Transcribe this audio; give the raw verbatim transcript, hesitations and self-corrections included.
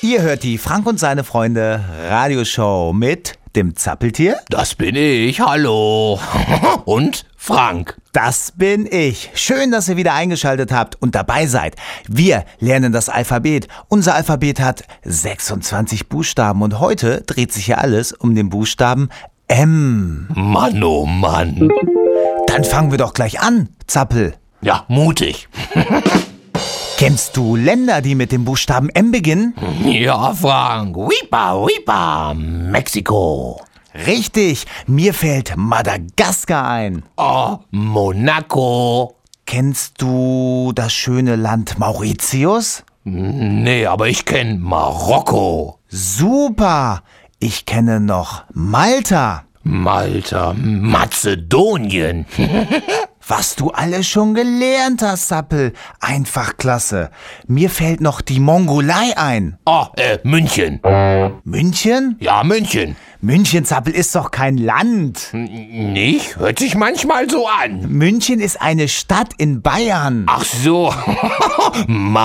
Ihr hört die Frank und seine Freunde Radioshow mit dem Zappeltier. Das bin ich, hallo. Und Frank. Das bin ich. Schön, dass ihr wieder eingeschaltet habt und dabei seid. Wir lernen das Alphabet. Unser Alphabet hat sechsundzwanzig Buchstaben und heute dreht sich ja alles um den Buchstaben M. Mann, oh Mann. Dann fangen wir doch gleich an, Zappel. Ja, mutig. Kennst du Länder, die mit dem Buchstaben M beginnen? Ja, Frank. Wipa, wipa. Mexiko. Richtig, mir fällt Madagaskar ein. Oh, Monaco. Kennst du das schöne Land Mauritius? Nee, aber ich kenn Marokko. Super, ich kenne noch Malta. Malta, Mazedonien. Was du alles schon gelernt hast, Zappel. Einfach klasse. Mir fällt noch die Mongolei ein. Oh, äh, München. München? Ja, München. München, Zappel, ist doch kein Land. N- Nicht? Hört sich manchmal so an. München ist eine Stadt in Bayern. Ach so.